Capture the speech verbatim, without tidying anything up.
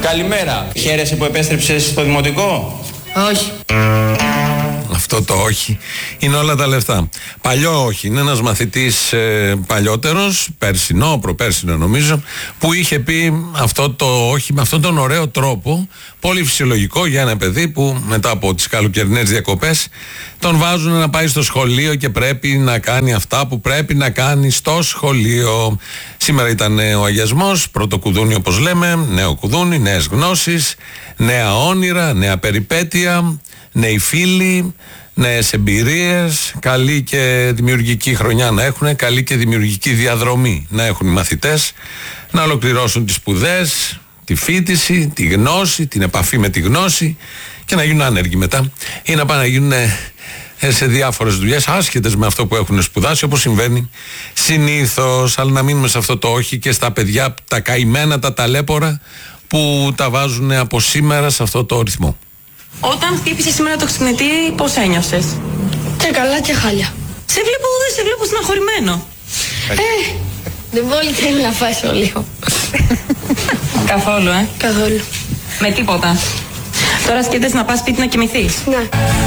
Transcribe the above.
Καλημέρα. Χαίρεσαι που επέστρεψες στο δημοτικό? Όχι. Αυτό το όχι είναι όλα τα λεφτά. Παλιό όχι. Είναι ένας μαθητής ε, παλιότερος, περσινό, προπέρσινο νομίζω, που είχε πει αυτό το όχι με αυτόν τον ωραίο τρόπο, πολύ φυσιολογικό για ένα παιδί που μετά από τις καλοκαιρινές διακοπές τον βάζουν να πάει στο σχολείο και πρέπει να κάνει αυτά που πρέπει να κάνει στο σχολείο. Σήμερα ήταν ο αγιασμός, πρώτο κουδούνι όπως λέμε, νέο κουδούνι, νέες γνώσεις, νέα όνειρα, νέα περιπέτεια, νέοι φίλοι, νέες εμπειρίες, καλή και δημιουργική χρονιά να έχουν, καλή και δημιουργική διαδρομή να έχουν οι μαθητές, να ολοκληρώσουν τις σπουδές, τη φοιτηση, τη γνώση, την επαφή με τη γνώση και να γίνουν άνεργοι μετά ή να πάνε να γίνουν σε διάφορες δουλειές άσχετες με αυτό που έχουν σπουδάσει, όπως συμβαίνει συνήθως. Αλλά να μείνουμε σε αυτό το όχι και στα παιδιά τα καημένα, τα ταλέπορα που τα βάζουν από σήμερα σε αυτό το ρυθμό. Όταν χτύπησε σήμερα το ξυπνητήρι, πώς ένιωσες? Και καλά και χάλια. Σε βλέπω, δεν σε βλέπω συναχωρημένο. Ε, δεν πολύ θέλει να φάσω λίγο. Καθόλου, ε. Καθόλου. Με τίποτα. Τώρα σκέφτεσαι να πας σπίτι να κοιμηθείς? Ναι.